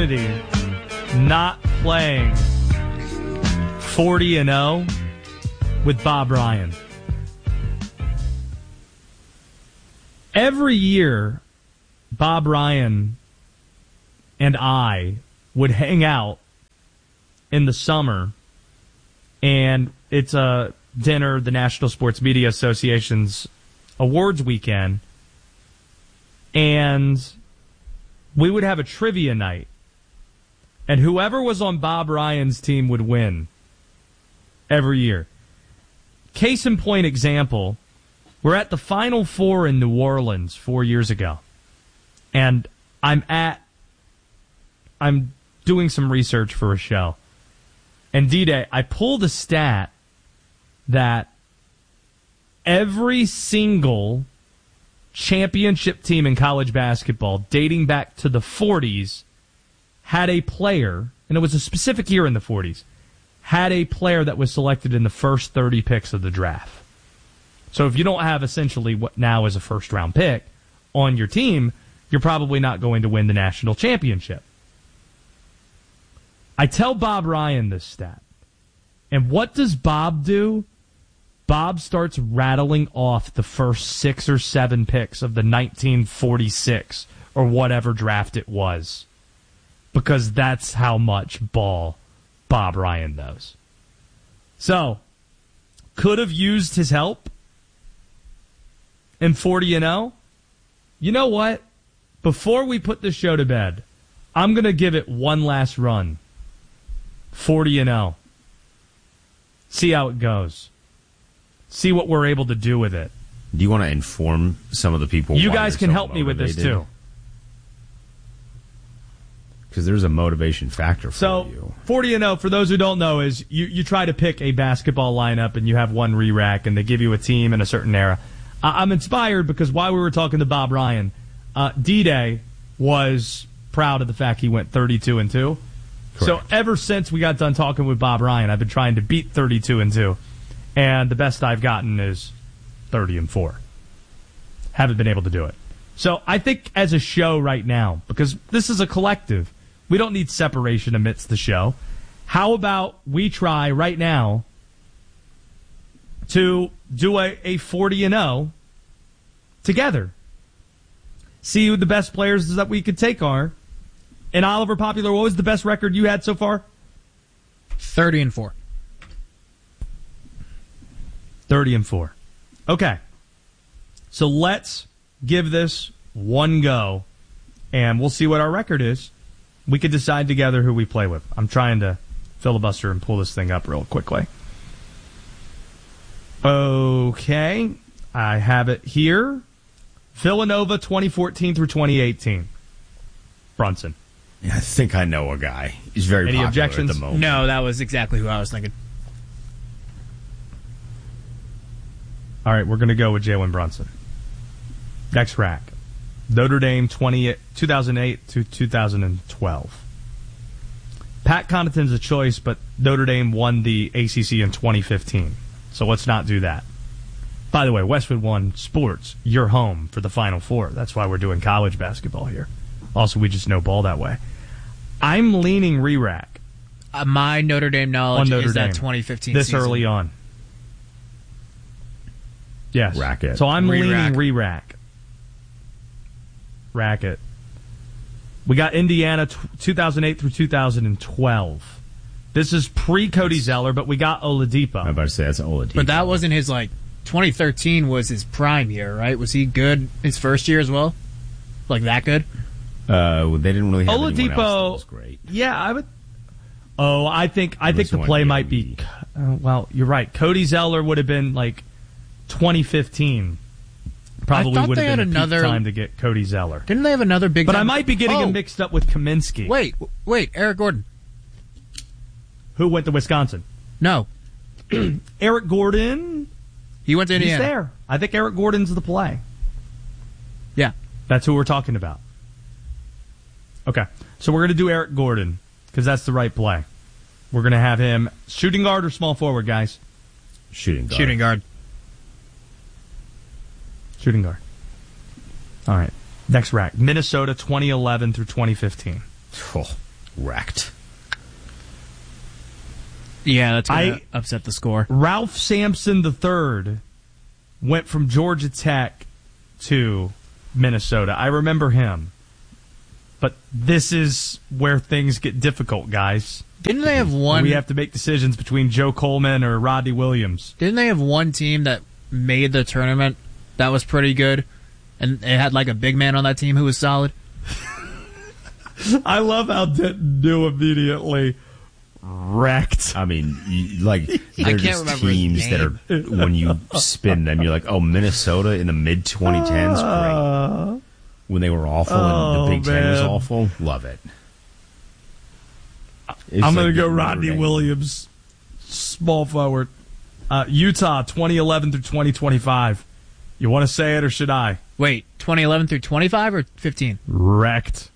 opportunity not playing 40-0 with Bob Ryan. Every year, Bob Ryan and I would hang out in the summer, and it's a dinner, the National Sports Media Association's awards weekend, and we would have a trivia night, and whoever was on Bob Ryan's team would win every year. Case in point example, we're at the Final Four in New Orleans 4 years ago, and I'm doing some research for a show. And D-Day, I pulled a stat that every single championship team in college basketball dating back to the 40s had a player, and it was a specific year in the 40s, had a player that was selected in the first 30 picks of the draft. So if you don't have essentially what now is a first-round pick on your team, you're probably not going to win the national championship. I tell Bob Ryan this stat. And what does Bob do? Bob starts rattling off the first 6 or 7 picks of the 1946 or whatever draft it was. Because that's how much ball Bob Ryan knows. So, could have used his help in 40-0. You know what? Before we put this show to bed, I'm going to give it one last run. 40-0. See how it goes. See what we're able to do with it. Do you want to inform some of the people? You guys can help me with this too. Because there's a motivation factor for you. 40-0, for those who don't know, is you try to pick a basketball lineup and you have one re-rack and they give you a team in a certain era. I'm inspired because while we were talking to Bob Ryan, D-Day was proud of the fact he went 32-2. So ever since we got done talking with Bob Ryan, I've been trying to beat 32-2. And the best I've gotten is 30-4. Haven't been able to do it. So I think as a show right now, because this is a collective, we don't need separation amidst the show. How about we try right now to do a 40-0 together? See who the best players that we could take are. And Oliver Popular, what was the best record you had so far? 30-4. 30-4. Okay. So let's give this one go, and we'll see what our record is. We could decide together who we play with. I'm trying to filibuster and pull this thing up real quickly. Okay. I have it here. Villanova 2014 through 2018. Brunson. I think I know a guy. He's very popular objections? at the moment. No, that was exactly who I was thinking. All right, we're going to go with Jalen Brunson. Next rack. Notre Dame 2008 to 2012. Pat Connaughton's a choice, but Notre Dame won the ACC in 2015. So let's not do that. By the way, Westwood One Sports, your home for the Final Four. That's why we're doing college basketball here. Also, we just know ball that way. I'm leaning re-rack. My Notre Dame knowledge is that 2015 this season. early on. Yes. Racket. So I'm leaning re-rack. Racket. We got Indiana 2008 through 2012. This is pre-Cody Zeller, but we got Oladipo. I'm about to say that's Oladipo. But that wasn't his, 2013 was his prime year, right? Was he good his first year as well? That good? They didn't really have Oladipo, anyone else that was great. Yeah, I would. Oh, I think the play might be. Well, you're right. Cody Zeller would have been 2015. Probably would have been a peak time to get Cody Zeller. Didn't they have another big? But I might be getting him mixed up with Kaminsky. Wait, Eric Gordon. Who went to Wisconsin? No, Eric Gordon. He went to Indiana. He's there. I think Eric Gordon's the play. Yeah, that's who we're talking about. Okay, so we're going to do Eric Gordon because that's the right play. We're going to have him shooting guard or small forward, guys? Shooting guard. Shooting guard. Shooting guard. All right. Next rack. Minnesota 2011 through 2015. Oh, wrecked. Yeah, that's going to upset the score. Ralph Sampson III went from Georgia Tech to Minnesota. I remember him. But this is where things get difficult, guys. Didn't they have one... We have to make decisions between Joe Coleman or Rodney Williams. Didn't they have one team that made the tournament that was pretty good? And it had like a big man on that team who was solid? I love how Denton knew immediately. Wrecked. I mean, they're just teams that are, when you spin them, you're like, oh, Minnesota in the mid-2010s? Great. When they were awful and the Big Ten was awful? Love it. I'm going to go Rodney Williams, small forward. Utah, 2011 through 2025. You want to say it or should I? Wait, 2011 through 25 or 15? Wrecked.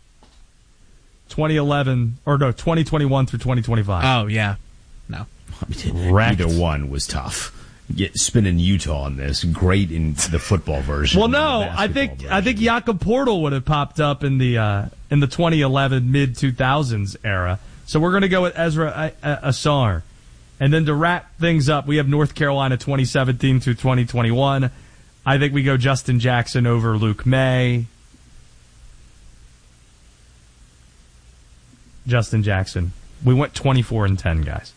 2021 through 2025. Oh, yeah. No. Either one was tough. Spinning Utah on this, great in the football version. Well, no, I think Jakob Portal would have popped up in the 2011 mid 2000s era. So we're going to go with Ezra Asar, and then to wrap things up, we have North Carolina 2017 through 2021. I think we go Justin Jackson over Luke May. Justin Jackson. We went 24-10, guys.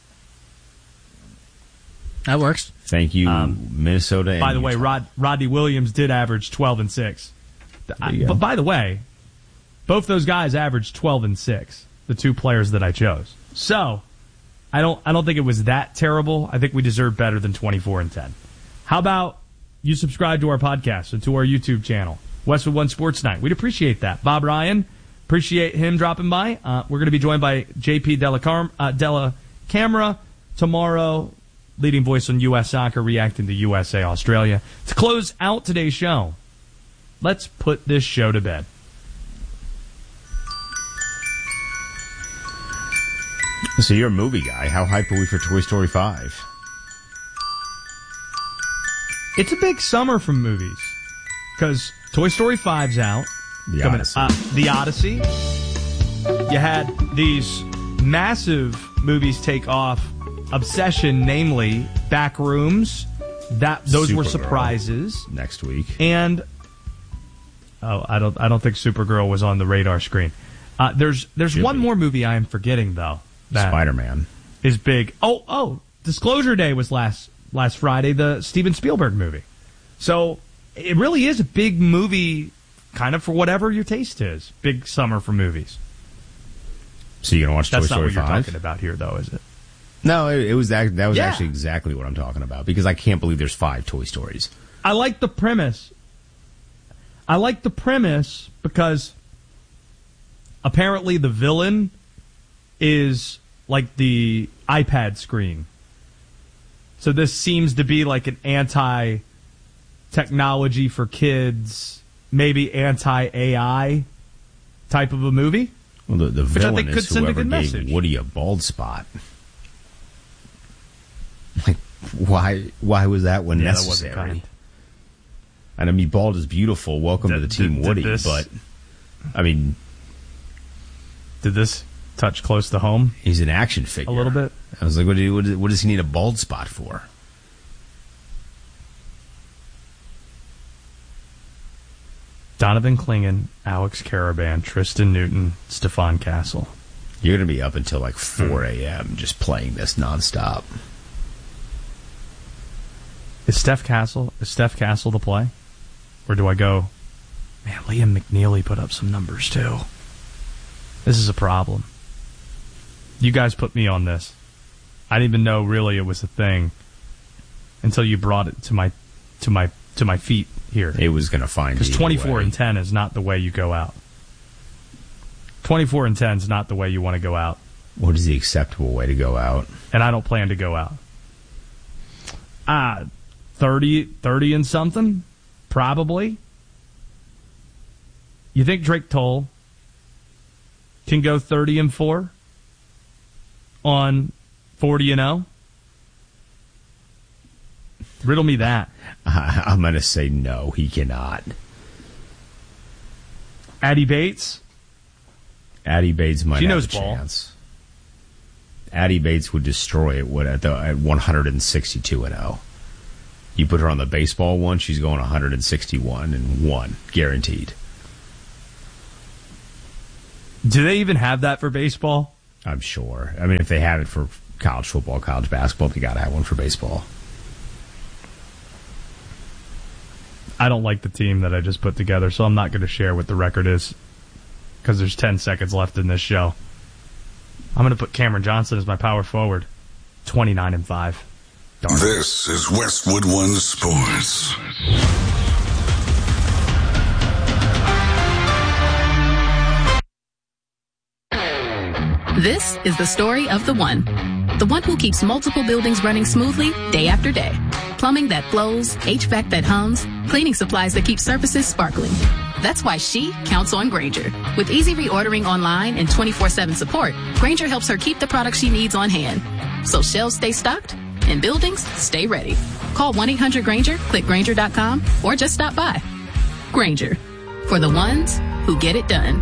That works. Thank you, Minnesota. And by the way, Utah. Rodney Williams did average 12-6. But by the way, both those guys averaged 12-6. The two players that I chose. So I don't think it was that terrible. I think we deserve better than 24-10. How about you subscribe to our podcast and to our YouTube channel, Westwood One Sports Night? We'd appreciate that. Bob Ryan, appreciate him dropping by. We're going to be joined by JP Della Camera tomorrow. Leading voice on U.S. soccer, reacting to USA Australia. To close out today's show, let's put this show to bed. So you're a movie guy. How hype are we for Toy Story 5? It's a big summer for movies because Toy Story 5's out. The Odyssey. The Odyssey. You had these massive movies take off. Obsession, namely Backrooms. Those were Supergirl surprises. Next week. And I don't think Supergirl was on the radar screen. There's one more movie I am forgetting though. That Spider-Man is big. Oh, Disclosure Day was last Friday, the Steven Spielberg movie. So it really is a big movie, kind of for whatever your taste is. Big summer for movies. So you're gonna watch Toy Story 5? That's not what you're talking about here, though, is it? No, that was actually exactly what I'm talking about, because I can't believe there's 5 Toy Stories. I like the premise. Because apparently the villain is like the iPad screen. So this seems to be like an anti-technology for kids, maybe anti-AI type of a movie. Well, the villain I think is whoever gave Woody a bald spot. Like, why was that one necessary? That wasn't kind. And I mean, bald is beautiful. Welcome to the team, Woody. But I mean, did this touch close to home? He's an action figure. A little bit. I was like, what does he need a bald spot for? Donovan Clingan, Alex Caravan, Tristan Newton, Stefan Castle. You're going to be up until like 4 a.m. just playing this nonstop. Is Steph Castle the play? Or do I go, man, Liam McNeely put up some numbers too. This is a problem. You guys put me on this. I didn't even know really it was a thing until you brought it to my feet here. It was going to find you. Because 24-10 is not the way you go out. 24-10 is not the way you want to go out. What is the acceptable way to go out? And I don't plan to go out. 30 and something, probably. You think Drake Toll can go 30-4 on 40-0? Riddle me that. I'm going to say no, he cannot. Addie Bates? Addie Bates might she have knows a ball. chance. Addie Bates would destroy it at 162-0. You put her on the baseball one, she's going 161-1, guaranteed. Do they even have that for baseball? I'm sure. I mean, if they have it for college football, college basketball, they got to have one for baseball. I don't like the team that I just put together, so I'm not going to share what the record is because there's 10 seconds left in this show. I'm going to put Cameron Johnson as my power forward. 29-5. Darn. This is Westwood One Sports. This is the story of the one. The one who keeps multiple buildings running smoothly day after day. Plumbing that flows, HVAC that hums, cleaning supplies that keep surfaces sparkling. That's why she counts on Grainger. With easy reordering online and 24/7 support, Grainger helps her keep the products she needs on hand. So shelves stay stocked and buildings stay ready. Call 1-800-GRAINGER, click Grainger.com, or just stop by. Grainger, for the ones who get it done.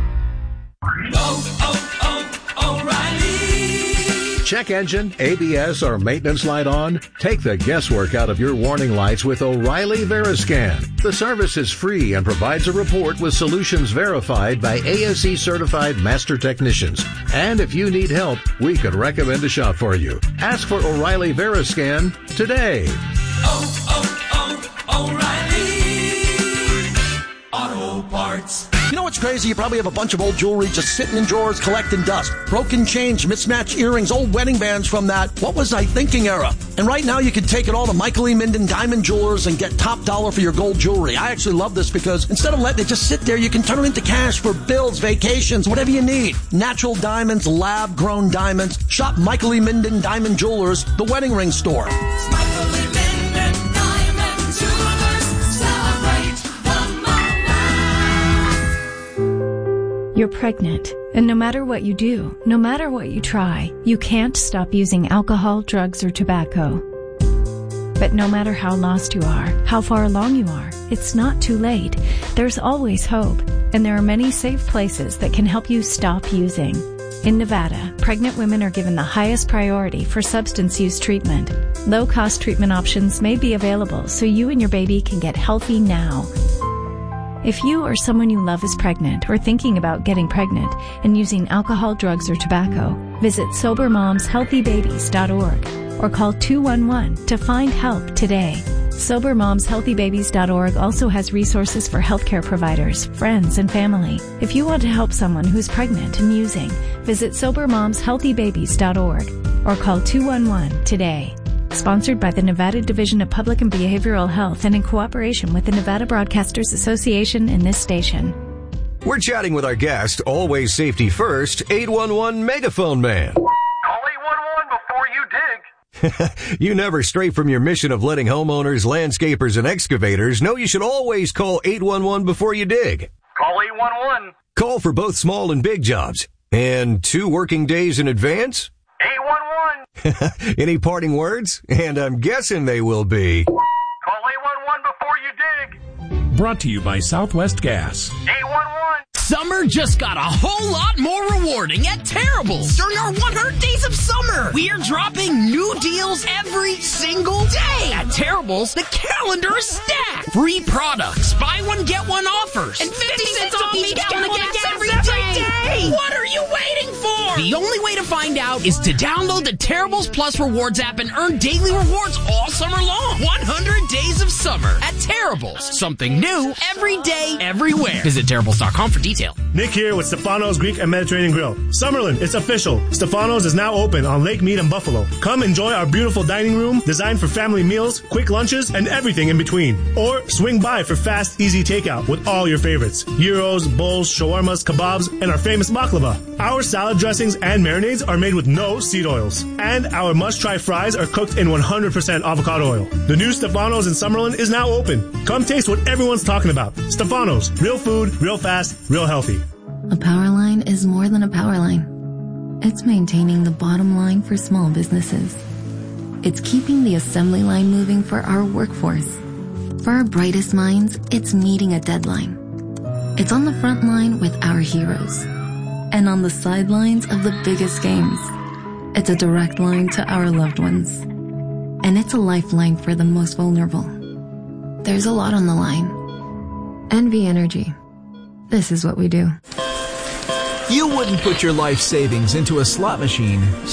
O'Reilly. Check engine, ABS, or maintenance light on? Take the guesswork out of your warning lights with O'Reilly Veriscan. The service is free and provides a report with solutions verified by ASE certified master technicians. And if you need help, we could recommend a shop for you. Ask for O'Reilly Veriscan today. O'Reilly Auto Parts. You know what's crazy? You probably have a bunch of old jewelry just sitting in drawers collecting dust. Broken chains, mismatched earrings, old wedding bands from that what was I thinking era. And right now you can take it all to Michael E. Minden Diamond Jewelers and get top dollar for your gold jewelry. I actually love this because instead of letting it just sit there, you can turn it into cash for bills, vacations, whatever you need. Natural diamonds, lab-grown diamonds. Shop Michael E. Minden Diamond Jewelers, the wedding ring store. It's Michael E. Minden Diamond Jewelers. Celebrate the moment. You're pregnant, and no matter what you do, no matter what you try, you can't stop using alcohol, drugs, or tobacco. But no matter how lost you are, how far along you are, it's not too late. There's always hope, and there are many safe places that can help you stop using. In Nevada, pregnant women are given the highest priority for substance use treatment. Low-cost treatment options may be available so you and your baby can get healthy now. If you or someone you love is pregnant or thinking about getting pregnant and using alcohol, drugs, or tobacco, visit SoberMomsHealthyBabies.org or call 211 to find help today. SoberMomsHealthyBabies.org also has resources for healthcare providers, friends, and family. If you want to help someone who's pregnant and using, visit SoberMomsHealthyBabies.org or call 211 today. Sponsored by the Nevada Division of Public and Behavioral Health and in cooperation with the Nevada Broadcasters Association and this station. We're chatting with our guest, always safety first, 811 Megaphone Man. Call 811 before you dig. You never stray from your mission of letting homeowners, landscapers, and excavators know you should always call 811 before you dig. Call 811. Call for both small and big jobs. And 2 working days in advance? 811. Any parting words? And I'm guessing they will be... Call 811 before you dig. Brought to you by Southwest Gas. 811. Summer just got a whole lot more rewarding at Terrible's. During our 100 days of summer, we are dropping new deals every single day. At Terrible's, the calendar is stacked. Free products, buy one, get one offers, and 50 cents off each gallon of gas every day. What are you waiting for? The only way to find out is to download the Terrible's Plus Rewards app and earn daily rewards all summer long. 100 days of summer at Terrible's. Something new every day, everywhere. Visit Terrible's.com for details. Nick here with Stefano's Greek and Mediterranean Grill. Summerlin, it's official. Stefano's is now open on Lake Mead and Buffalo. Come enjoy our beautiful dining room designed for family meals, quick lunches, and everything in between. Or swing by for fast, easy takeout with all your favorites. Gyros, bowls, shawarmas, kebabs, and our famous baklava. Our salad dressings and marinades are made with no seed oils. And our must-try fries are cooked in 100% avocado oil. The new Stefano's in Summerlin is now open. Come taste what everyone's talking about. Stefano's. Real food, real fast, real healthy. A power line is more than a power line. It's maintaining the bottom line for small businesses. It's keeping the assembly line moving for our workforce. For our brightest minds, it's meeting a deadline. It's on the front line with our heroes. and on the sidelines of the biggest games. It's a direct line to our loved ones. And it's a lifeline for the most vulnerable. There's a lot on the line. NV Energy. This is what we do. You wouldn't put your life savings into a slot machine,